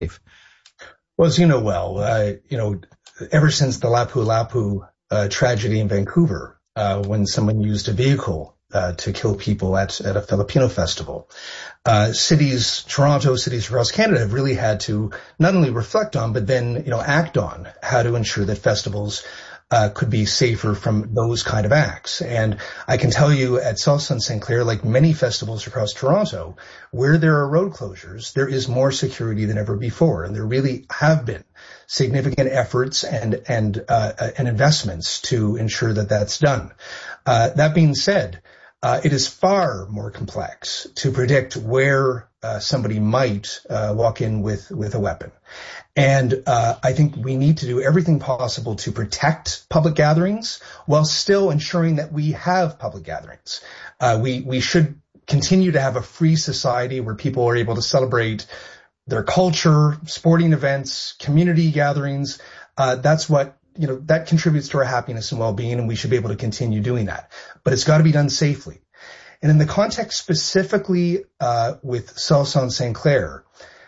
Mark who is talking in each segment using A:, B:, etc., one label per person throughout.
A: Well, as you know ever since the Lapu-Lapu tragedy in Vancouver, when someone used a vehicle to kill people at a Filipino festival, cities, Toronto, cities across Canada have really had to not only reflect on, but then, act on how to ensure that festivals could be safer from those kind of acts. And I can tell you at Salsa and St. Clair, like many festivals across Toronto, where there are road closures, there is more security than ever before. And there really have been significant efforts and investments to ensure that that's done. That being said, it is far more complex to predict where somebody might walk in with a weapon. And I think we need to do everything possible to protect public gatherings while still ensuring that we have public gatherings. We should continue to have a free society where people are able to celebrate their culture, sporting events, community gatherings. That's what, that contributes to our happiness and well-being, and we should be able to continue doing that. But it's got to be done safely. And in the context specifically with Salsa and St. Clair,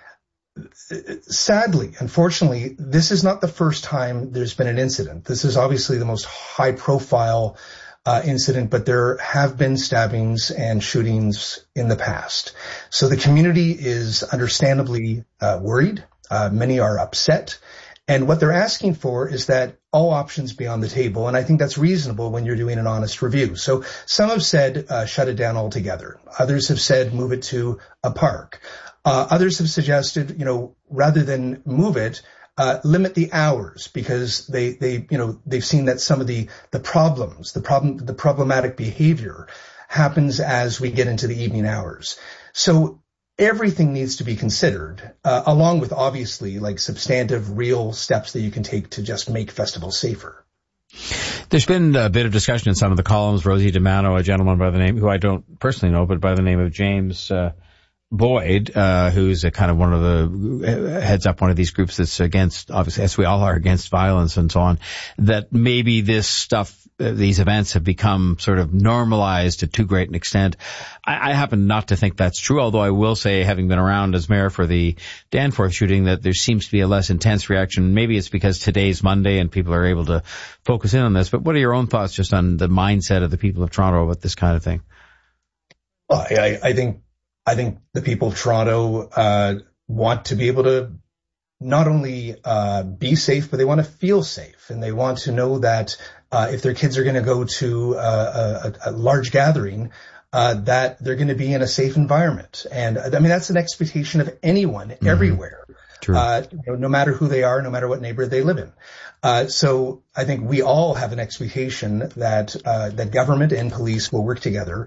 A: sadly, unfortunately, this is not the first time there's been an incident. This is obviously the most high-profile incident, but there have been stabbings and shootings in the past. So the community is understandably worried. Many are upset. And what they're asking for is that all options be on the table. And I think that's reasonable when you're doing an honest review. So some have said shut it down altogether. Others have said move it to a park. Others have suggested, rather than move it, limit the hours, because they've seen that some of the problematic behavior happens as we get into the evening hours. So everything needs to be considered, along with obviously like substantive, real steps that you can take to just make festivals safer.
B: There's been a bit of discussion in some of the columns. Rosie DiMano, a gentleman by the name, who I don't personally know, but by the name of James Boyd, who's a kind of one of the heads up one of these groups that's against, obviously, as we all are, against violence and so on, that maybe this stuff, these events have become sort of normalized to too great an extent. I happen not to think that's true, although I will say, having been around as mayor for the Danforth shooting, that there seems to be a less intense reaction. Maybe it's because today's Monday and people are able to focus in on this. But what are your own thoughts just on the mindset of the people of Toronto about this kind of thing?
A: Well, I think the people of Toronto want to be able to not only be safe, but they want to feel safe, and they want to know that if their kids are going to go to a large gathering, that they're going to be in a safe environment. And I mean, that's an expectation of anyone everywhere, no matter who they are, no matter what neighborhood they live in. So I think we all have an expectation that that government and police will work together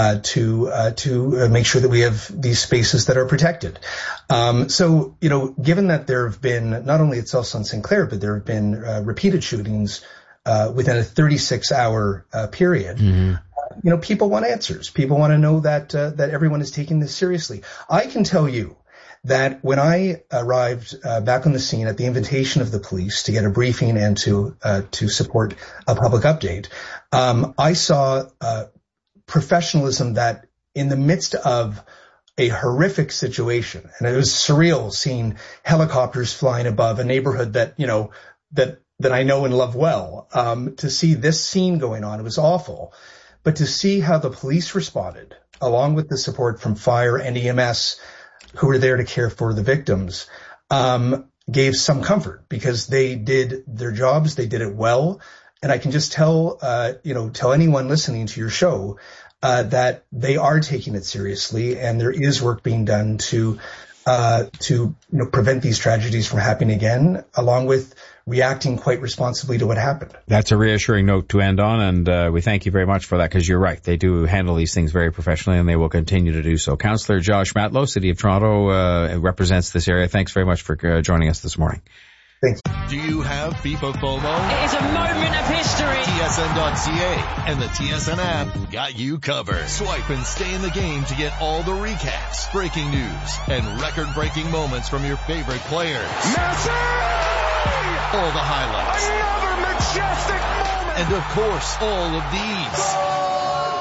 A: to make sure that we have these spaces that are protected. So given that there have been not only at Salsa and St. Clair, but there have been repeated shootings within a 36-hour period. People want answers. People want to know that everyone is taking this seriously. I can tell you that when I arrived back on the scene at the invitation of the police to get a briefing and to support a public update, I saw professionalism that in the midst of a horrific situation, and it was surreal seeing helicopters flying above a neighborhood that I know and love well, to see this scene going on, it was awful. But to see how the police responded, along with the support from fire and EMS, who were there to care for the victims, gave some comfort, because they did their jobs, they did it well. And I can just tell anyone listening to your show that they are taking it seriously, and there is work being done to prevent these tragedies from happening again, along with reacting quite responsibly to what happened.
B: That's a reassuring note to end on, and we thank you very much for that, because you're right. They do handle these things very professionally, and they will continue to do so. Councillor Josh Matlow, City of Toronto, represents this area. Thanks very much for joining us this morning.
A: Thanks.
C: Do you have FIFA FOMO?
D: It is a moment of history.
C: TSN.ca and the TSN app got you covered. Swipe and stay in the game to get all the recaps, breaking news, and record-breaking moments from your favorite players.
D: Messi!
C: All the highlights.
D: Another majestic moment!
C: And of course, all of these.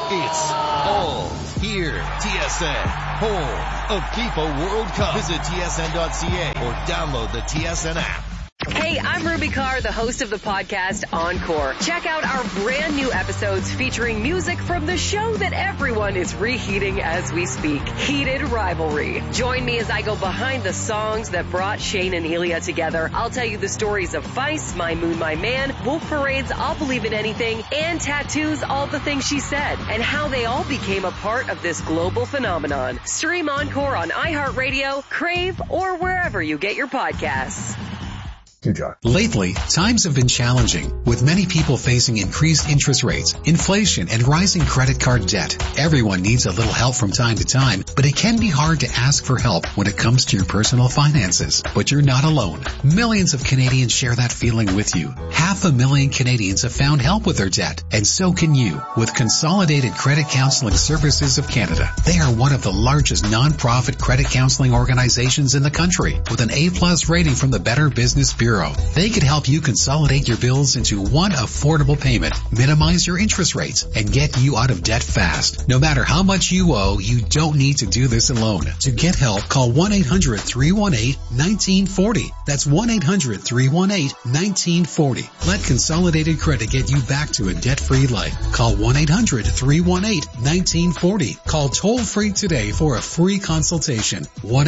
C: It's all here. TSN, home of FIFA World Cup. Visit tsn.ca or download the TSN app.
E: Hey, I'm Ruby Carr, the host of the podcast Encore. Check out our brand new episodes featuring music from the show that everyone is reheating as we speak, Heated Rivalry. Join me as I go behind the songs that brought Shane and Ilya together. I'll tell you the stories of Feist, My Moon, My Man, Wolf Parade's I'll Believe in Anything, and Tattoo's All the Things She Said, and how they all became a part of this global phenomenon. Stream Encore on iHeartRadio, Crave, or wherever you get your podcasts.
F: Lately, times have been challenging, with many people facing increased interest rates, inflation, and rising credit card debt. Everyone needs a little help from time to time, but it can be hard to ask for help when it comes to your personal finances. But you're not alone. Millions of Canadians share that feeling with you. 500,000 Canadians have found help with their debt, and so can you, with Consolidated Credit Counseling Services of Canada. They are one of the largest non-profit credit counseling organizations in the country, with an A+ rating from the Better Business Bureau. They could help you consolidate your bills into one affordable payment, minimize your interest rates, and get you out of debt fast. No matter how much you owe, you don't need to do this alone. To get help, call 1-800-318-1940. That's 1-800-318-1940. Let Consolidated Credit get you back to a debt-free life. Call 1-800-318-1940. Call toll-free today for a free consultation.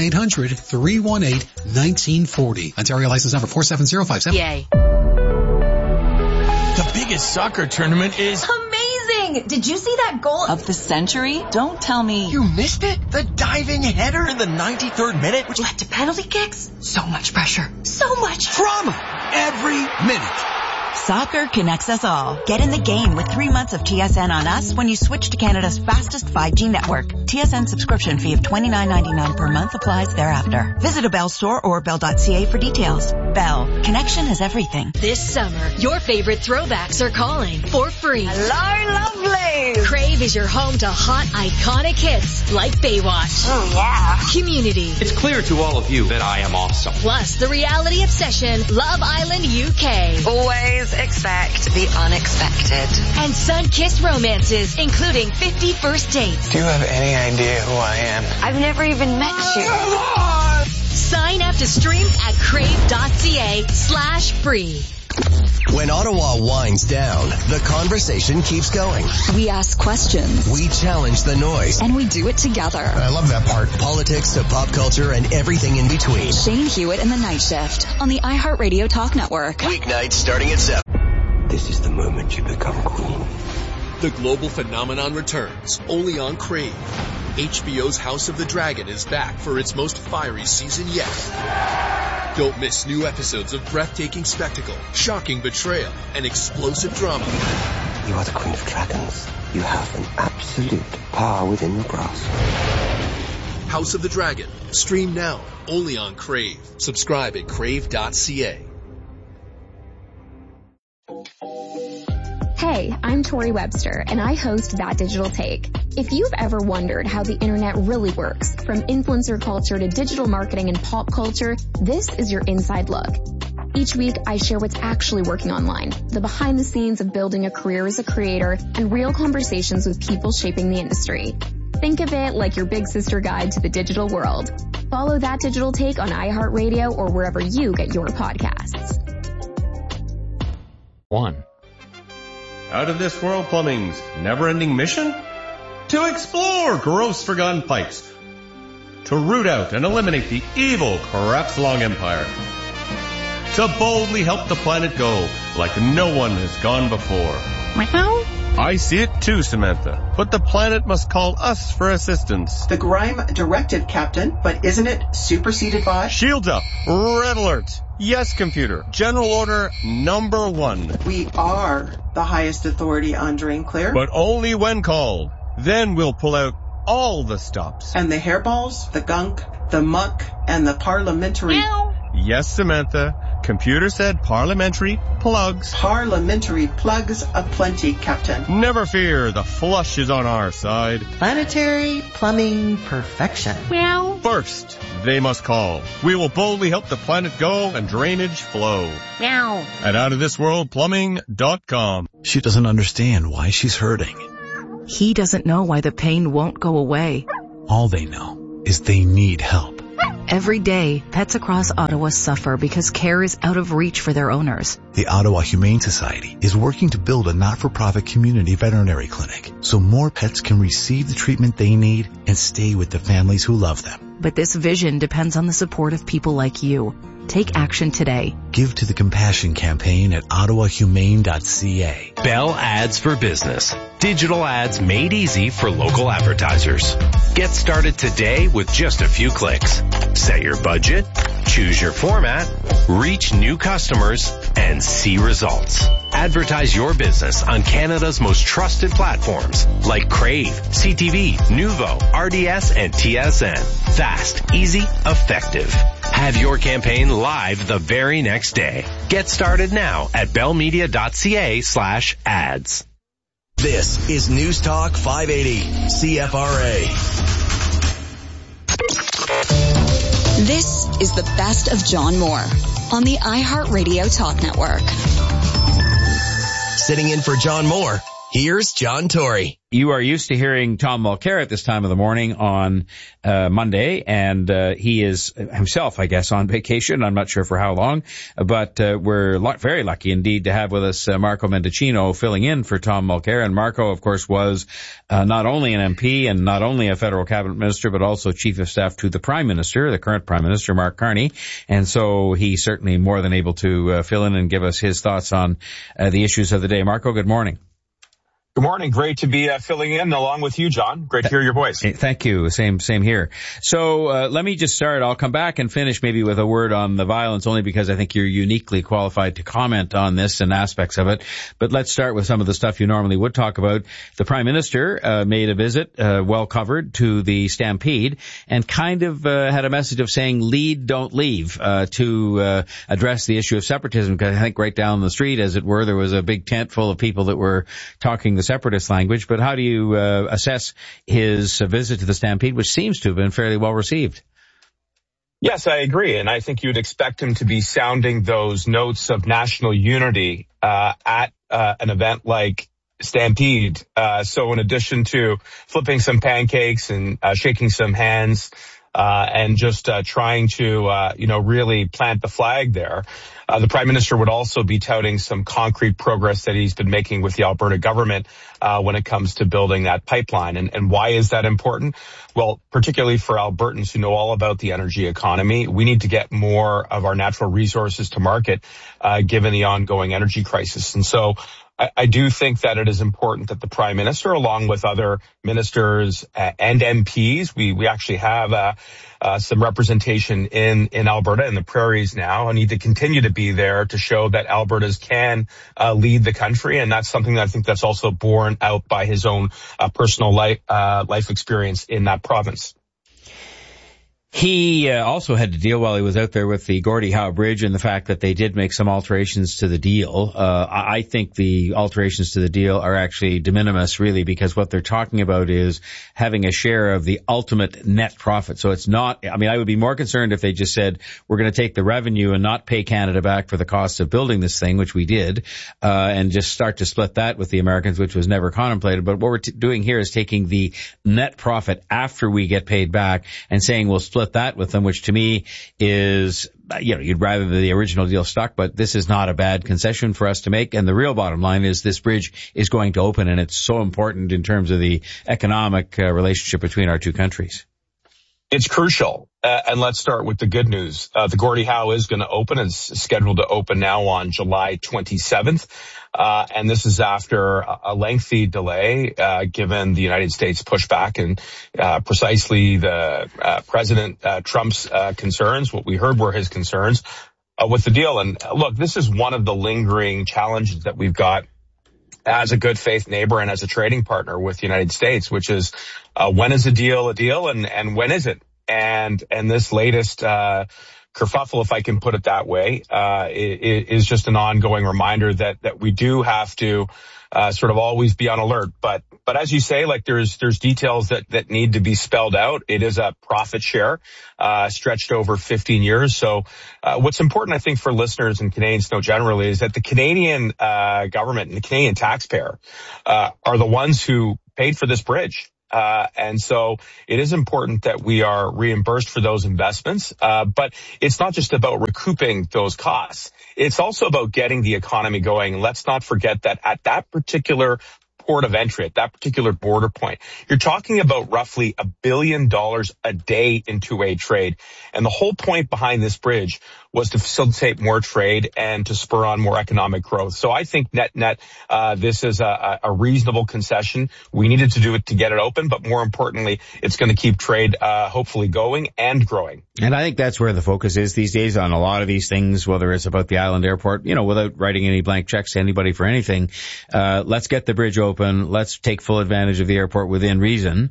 F: 1-800-318-1940. Ontario license number 47057.
E: Yay.
G: The biggest soccer tournament is
H: amazing! Did you see that goal of the century? Don't tell me
G: you missed it? The diving header in the 93rd minute,
H: which led to penalty kicks? So much pressure. So much
G: drama every minute.
I: Soccer connects us all. Get in the game with 3 months of TSN on us when you switch to Canada's fastest 5G network. TSN subscription fee of $29.99 per month applies thereafter. Visit a Bell store or bell.ca for details. Bell. Connection is everything.
J: This summer, your favorite throwbacks are calling for free.
I: Hello, lovely!
J: Crave is your home to hot, iconic hits like Baywatch.
I: Oh, yeah.
J: Community.
K: It's clear to all of you that I am awesome.
J: Plus the reality obsession, Love Island UK.
I: Always expect the unexpected.
J: And sun-kissed romances, including 50 First Dates.
L: Do you have any idea who I am?
I: I've never even met you.
J: Sign up to stream at crave.ca/free.
M: When Ottawa winds down, the conversation keeps going.
N: We ask questions.
M: We challenge the noise.
N: And we do it together.
A: I love that part.
M: Politics to pop culture and everything in between.
N: Shane Hewitt and the Night Shift on the iHeartRadio Talk Network.
M: Weeknights starting at 7.
O: This is the moment you become queen.
P: The global phenomenon returns, only on Crave. HBO's House of the Dragon is back for its most fiery season yet. Don't miss new episodes of breathtaking spectacle, shocking betrayal, and explosive drama.
O: You are the Queen of Dragons. You have an absolute power within your grasp.
P: House of the Dragon. Stream now, only on Crave. Subscribe at crave.ca.
Q: Hey, I'm Tori Webster, and I host That Digital Take. If you've ever wondered how the internet really works, from influencer culture to digital marketing and pop culture, this is your inside look. Each week, I share what's actually working online, the behind the scenes of building a career as a creator, and real conversations with people shaping the industry. Think of it like your big sister guide to the digital world. Follow That Digital Take on iHeartRadio or wherever you get your podcasts.
R: 1. Out of This World Plumbing's never-ending mission? To explore gross forgotten pipes. To root out and eliminate the evil Crapslong Empire. To boldly help the planet go like no one has gone before.
S: Meow.
R: I see it too, Samantha. But the planet must call us for assistance.
T: The Grime directive, Captain, but isn't it superseded by?
R: Shields up. Red alert. Yes, computer. General order number 1.
T: We are the highest authority on Drain Clear.
R: But only when called. Then we'll pull out all the stops.
T: And the hairballs, the gunk, the muck, and the parliamentary...
S: Meow.
R: Yes, Samantha. Computer said parliamentary plugs.
T: Parliamentary plugs aplenty, Captain.
R: Never fear, the flush is on our side.
T: Planetary plumbing perfection.
S: Meow.
R: First, they must call. We will boldly help the planet go and drainage flow.
S: Meow.
R: At outofthisworldplumbing.com.
U: She doesn't understand why she's hurting.
I: He doesn't know why the pain won't go away.
F: All they know is they need help.
I: Every day, pets across Ottawa suffer because care is out of reach for their owners.
S: The Ottawa Humane Society is working to build a not-for-profit community veterinary clinic so more pets can receive the treatment they need and stay with the families who love them.
I: But this vision depends on the support of people like you. Take action today.
S: Give to the Compassion Campaign at ottawahumane.ca.
U: Bell Ads for Business. Digital ads made easy for local advertisers. Get started today with just a few clicks. Set your budget, choose your format, reach new customers, and see results. Advertise your business on Canada's most trusted platforms like Crave, CTV, Nuvo, RDS, and TSN. Fast, easy, effective. Have your campaign live the very next day. Get started now at bellmedia.ca/ads.
M: This is News Talk 580, CFRA.
N: This is the best of John Moore on the iHeartRadio Talk Network.
M: Sitting in for John Moore, here's John Tory.
B: You are used to hearing Tom Mulcair at this time of the morning on Monday, and he is himself, I guess, on vacation. I'm not sure for how long, but we're very lucky indeed to have with us Marco Mendicino filling in for Tom Mulcair. And Marco, of course, was not only an MP and not only a federal cabinet minister, but also chief of staff to the Prime Minister, the current Prime Minister, Mark Carney. And so he's certainly more than able to fill in and give us his thoughts on the issues of the day. Marco, good morning.
V: Good morning. Great to be filling in along with you, John. Great to hear your voice.
B: Thank you. Same here. So let me just start. I'll come back and finish maybe with a word on the violence, only because I think you're uniquely qualified to comment on this and aspects of it. But let's start with some of the stuff you normally would talk about. The Prime Minister made a visit, well covered, to the Stampede, and kind of had a message of saying, lead, don't leave, to address the issue of separatism, because I think right down the street, as it were, there was a big tent full of people that were talking the separatist language. But how do you assess his visit to the Stampede, which seems to have been fairly well received?
V: Yes, I agree. And I think you'd expect him to be sounding those notes of national unity at an event like Stampede. So in addition to flipping some pancakes and shaking some hands, and just trying to, really plant the flag there. The Prime Minister would also be touting some concrete progress that he's been making with the Alberta government when it comes to building that pipeline. And why is that important? Well, particularly for Albertans who know all about the energy economy, we need to get more of our natural resources to market, given the ongoing energy crisis. And so I do think that it is important that the Prime Minister, along with other ministers and MPs, we actually have some representation in Alberta and the prairies now, and need to continue to be there to show that Albertas can lead the country. And that's something that I think that's also borne out by his own personal life experience in that province.
B: He also had to deal while he was out there with the Gordie Howe Bridge and the fact that they did make some alterations to the deal. I think the alterations to the deal are actually de minimis, really, because what they're talking about is having a share of the ultimate net profit. So it's not, I would be more concerned if they just said, we're going to take the revenue and not pay Canada back for the cost of building this thing, which we did, and just start to split that with the Americans, which was never contemplated. But what we're doing here is taking the net profit after we get paid back and saying we'll split that with them, which to me is, you'd rather the original deal stuck, but this is not a bad concession for us to make. And the real bottom line is this bridge is going to open, and it's so important in terms of the economic relationship between our two countries.
V: It's crucial. And let's start with the good news. The Gordie Howe is going to open. It's scheduled to open now on July 27th. And this is after a lengthy delay, given the United States pushback and precisely the President Trump's concerns. What we heard were his concerns with the deal. And look, this is one of the lingering challenges that we've got as a good faith neighbor and as a trading partner with the United States, which is when is a deal and when is it? And this latest kerfuffle, if I can put it that way, is just an ongoing reminder that we do have to sort of always be on alert. But But as you say, like there's details that need to be spelled out. It is a profit share, stretched over 15 years. So, what's important, I think, for listeners and Canadians to know generally is that the Canadian, government and the Canadian taxpayer, are the ones who paid for this bridge. And so it is important that we are reimbursed for those investments. But it's not just about recouping those costs. It's also about getting the economy going. Let's not forget that at that particular port of entry, at that particular border point, you're talking about roughly $1 billion a day in two-way trade. And the whole point behind this bridge was to facilitate more trade and to spur on more economic growth. So I think net, this is a reasonable concession. We needed to do it to get it open, but more importantly, it's going to keep trade, hopefully going and growing.
B: And I think that's where the focus is these days on a lot of these things, whether it's about the Island Airport, without writing any blank checks to anybody for anything. Let's get the bridge open. Let's take full advantage of the airport within reason.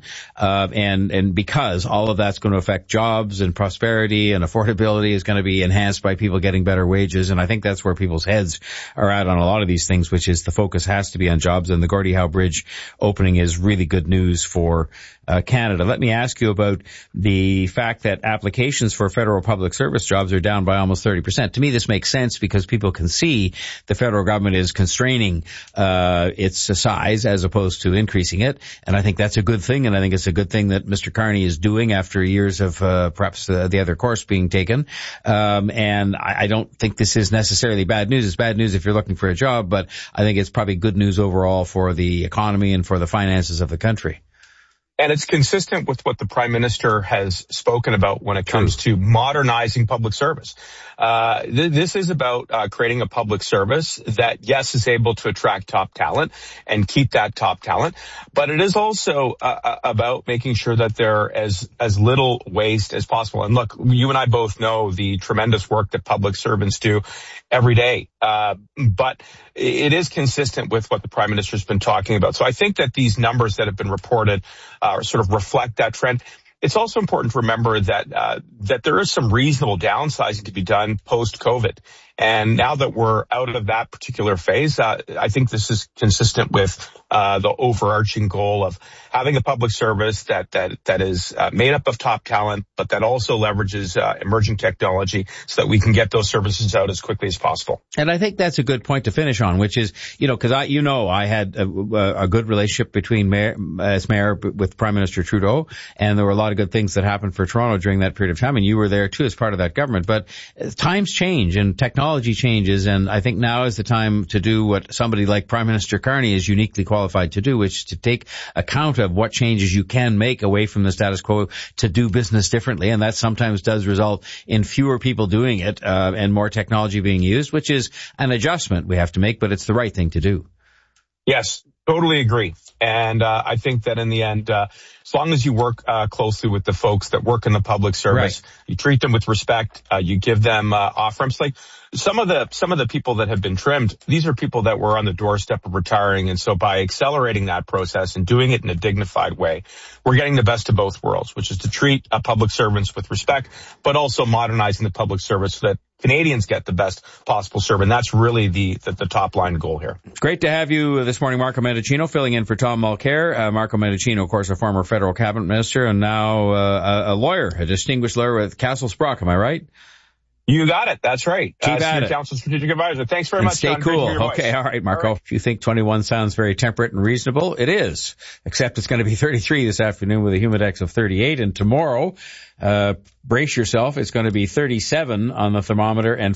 B: And because all of that's going to affect jobs and prosperity and affordability is going to be enhanced by people getting better wages. And I think that's where people's heads are at on a lot of these things, which is the focus has to be on jobs. And the Gordie Howe Bridge opening is really good news for Canada. Let me ask you about the fact that applications for federal public service jobs are down by almost 30%. To me, this makes sense because people can see the federal government is constraining its size as opposed to increasing it. And I think that's a good thing. And I think it's a good thing that Mr. Carney is doing after years of perhaps the other course being taken. And I don't think this is necessarily bad news. It's bad news if you're looking for a job, but I think it's probably good news overall for the economy and for the finances of the country.
V: And it's consistent with what the Prime Minister has spoken about when it comes to modernizing public service. This is about creating a public service that, yes, is able to attract top talent and keep that top talent. But it is also about making sure that there is as little waste as possible. And look, you and I both know the tremendous work that public servants do every day. But it is consistent with what the Prime Minister's been talking about. So I think that these numbers that have been reported sort of reflect that trend. It's also important to remember that that there is some reasonable downsizing to be done post-COVID. And now that we're out of that particular phase, I think this is consistent with the overarching goal of having a public service that is made up of top talent, but that also leverages emerging technology so that we can get those services out as quickly as possible.
B: And I think that's a good point to finish on, which is, because I had a good relationship between as mayor with Prime Minister Trudeau, and there were a lot of good things that happened for Toronto during that period of time, and you were there too as part of that government. But times change and technology changes, and I think now is the time to do what somebody like Prime Minister Carney is uniquely qualified to do, which is to take account of what changes you can make away from the status quo to do business differently. And that sometimes does result in fewer people doing it and more technology being used, which is an adjustment we have to make, but it's the right thing to do.
V: Yes, totally agree. And I think that in the end, as long as you work closely with the folks that work in the public service, right, you treat them with respect, you give them off-ramps. Like some of the people that have been trimmed, these are people that were on the doorstep of retiring. And so by accelerating that process and doing it in a dignified way, we're getting the best of both worlds, which is to treat public servants with respect, but also modernizing the public service so that Canadians get the best possible service. And that's really the top line goal here.
B: It's great to have you this morning, Marco Mendicino, filling in for Tom Mulcair. Marco Mendicino, of course, a former federal cabinet minister and now a lawyer, a distinguished lawyer with Castle Sprock. Am I right?
V: You got it. That's right.
B: Keep at it.
V: Council Strategic Advisor. Thanks very much,
B: stay
V: John.
B: cool. Okay. All right, Marco. All right. If you think 21 sounds very temperate and reasonable, it is. Except it's going to be 33 this afternoon with a humidex of 38. And tomorrow, brace yourself, it's going to be 37 on the thermometer and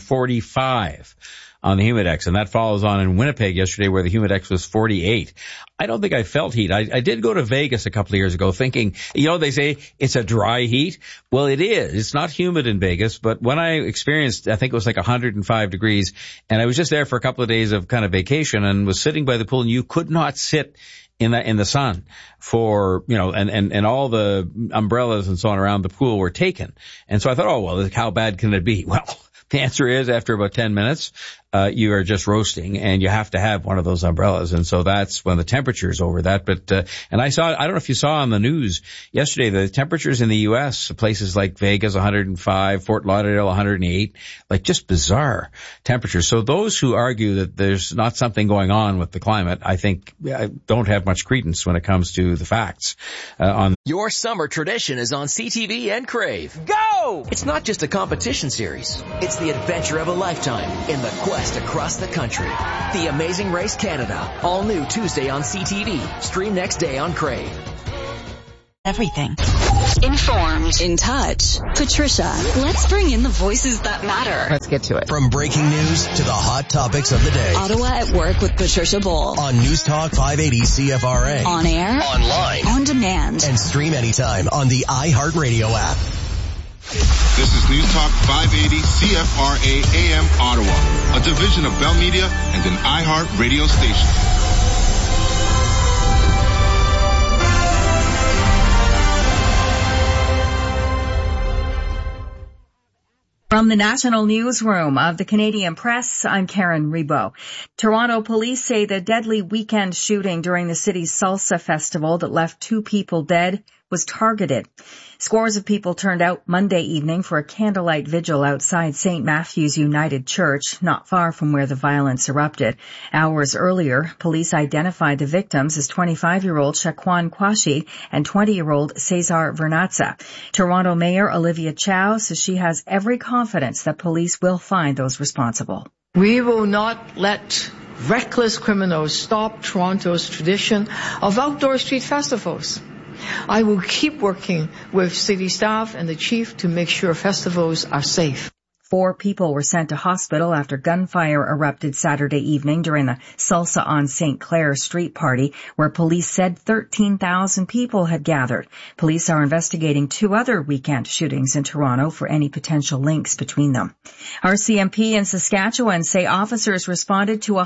B: 45 on the humidex. And that follows on in Winnipeg yesterday where the humidex was 48. I don't think I felt heat. I did go to Vegas a couple of years ago thinking, they say it's a dry heat. Well, it is. It's not humid in Vegas, but when I experienced, I think it was like 105 degrees, and I was just there for a couple of days of kind of vacation and was sitting by the pool, and you could not sit in the sun for, and all the umbrellas and so on around the pool were taken. And so I thought, how bad can it be? Well, the answer is after about 10 minutes, you are just roasting, and you have to have one of those umbrellas. And so that's when the temperature is over that. But, and I don't know if you saw on the news yesterday, the temperatures in the U.S., places like Vegas, 105, Fort Lauderdale, 108, like just bizarre temperatures. So those who argue that there's not something going on with the climate, I think don't have much credence when it comes to the facts.
G: Your summer tradition is on CTV and Crave. Go! It's not just a competition series. It's the adventure of a lifetime in the quest across the country. The Amazing Race Canada. All new Tuesday on CTV. Stream next day on Crave.
I: Everything.
N: Informed. In touch. Patricia, let's bring in the voices that matter.
C: Let's get to it.
M: From breaking news to the hot topics of the day.
N: Ottawa at Work with Patricia Bull.
M: On News Talk 580 CFRA.
N: On air.
M: Online.
N: On demand.
M: And stream anytime on the iHeartRadio app.
D: This is News Talk 580 CFRA AM Ottawa, a division of Bell Media and an iHeart radio station.
C: From the National Newsroom of the Canadian Press, I'm Karen Rebo. Toronto police say the deadly weekend shooting during the city's Salsa Festival that left 2 people dead was targeted. Scores of people turned out Monday evening for a candlelight vigil outside St. Matthew's United Church, not far from where the violence erupted. Hours earlier, police identified the victims as 25-year-old Shaquan Kwashi and 20-year-old Cesar Vernazza. Toronto Mayor Olivia Chow says she has every confidence that police will find those responsible.
W: We will not let reckless criminals stop Toronto's tradition of outdoor street festivals. I will keep working with city staff and the chief to make sure festivals are safe.
C: 4 people were sent to hospital after gunfire erupted Saturday evening during the Salsa on St. Clair street party, where police said 13,000 people had gathered. Police are investigating 2 other weekend shootings in Toronto for any potential links between them. RCMP in Saskatchewan say officers responded to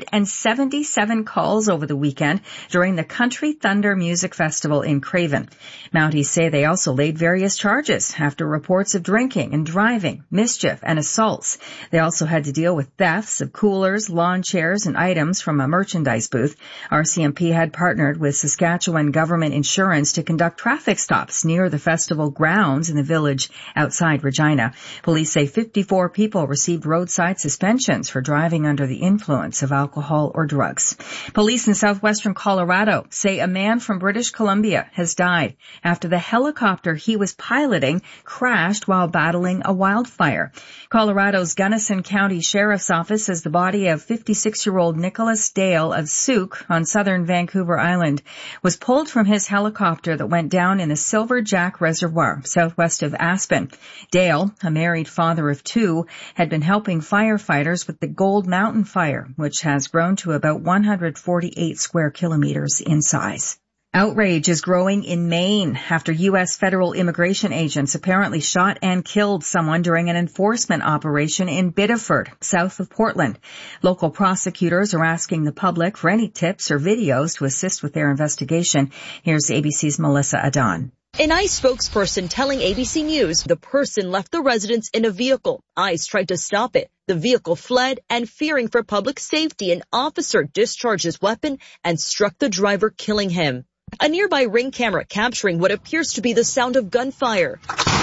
C: 177 calls over the weekend during the Country Thunder Music Festival in Craven. Mounties say they also laid various charges after reports of drinking and driving, mischief, and assaults. They also had to deal with thefts of coolers, lawn chairs, and items from a merchandise booth. RCMP had partnered with Saskatchewan Government Insurance to conduct traffic stops near the festival grounds in the village outside Regina. Police say 54 people received roadside suspensions for driving under the influence of alcohol or drugs. Police in southwestern Colorado say a man from British Columbia has died after the helicopter he was piloting crashed while battling a wildfire. Colorado's Gunnison County Sheriff's Office says the body of 56-year-old Nicholas Dale of Souk on southern Vancouver Island was pulled from his helicopter that went down in the Silver Jack Reservoir, southwest of Aspen. Dale, a married father of 2, had been helping firefighters with the Gold Mountain Fire, which has grown to about 148 square kilometers in size. Outrage is growing in Maine after U.S. federal immigration agents apparently shot and killed someone during an enforcement operation in Biddeford, south of Portland. Local prosecutors are asking the public for any tips or videos to assist with their investigation. Here's ABC's Melissa Adan.
X: An ICE spokesperson telling ABC News the person left the residence in a vehicle. ICE tried to stop it. The vehicle fled, and fearing for public safety, an officer discharged his weapon and struck the driver, killing him. A nearby Ring camera capturing what appears to be the sound of gunfire.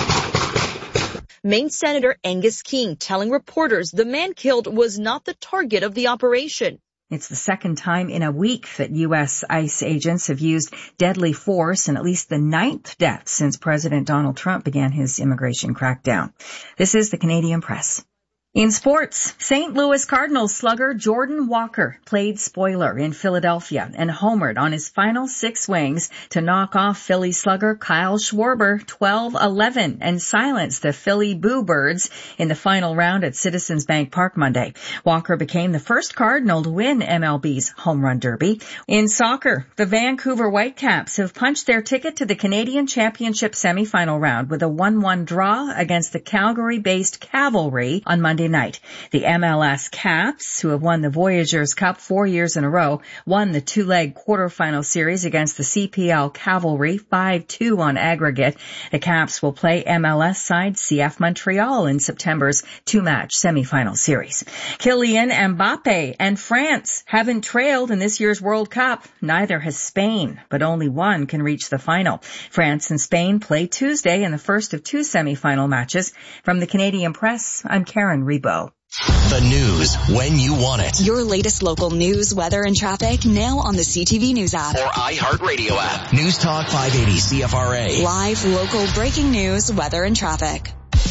X: Maine Senator Angus King telling reporters the man killed was not the target of the operation.
C: It's the second time in a week that U.S. ICE agents have used deadly force, and at least the 9th death since President Donald Trump began his immigration crackdown. This is the Canadian Press. In sports, St. Louis Cardinals slugger Jordan Walker played spoiler in Philadelphia and homered on his final 6 swings to knock off Philly slugger Kyle Schwarber 12-11 and silence the Philly Boo Birds in the final round at Citizens Bank Park Monday. Walker became the first Cardinal to win MLB's Home Run Derby. In soccer, the Vancouver Whitecaps have punched their ticket to the Canadian Championship semifinal round with a 1-1 draw against the Calgary-based Cavalry on Monday Monday night. The MLS Caps, who have won the Voyageurs Cup 4 years in a row, won the two-leg quarterfinal series against the CPL Cavalry 5-2 on aggregate. The Caps will play MLS side CF Montreal in September's two-match semifinal series. Kylian Mbappe and France haven't trailed in this year's World Cup. Neither has Spain, but only one can reach the final. France and Spain play Tuesday in the first of two semifinal matches. From the Canadian Press, I'm Karen Rebo.
M: The news when you want it.
N: Your latest local news, weather, and traffic now on the CTV News app.
M: Or iHeartRadio app. News Talk 580 CFRA.
N: Live local breaking news, weather, and traffic.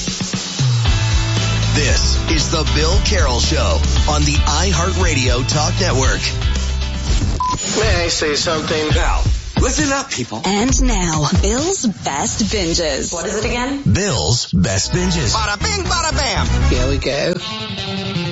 M: This is the Bill Carroll Show on the iHeartRadio Talk Network.
E: May I say something?
M: Now, listen up, people.
N: And now, Bill's Best Binges.
J: What is it again?
M: Bill's Best Binges.
E: Bada bing, bada bam. Here we go.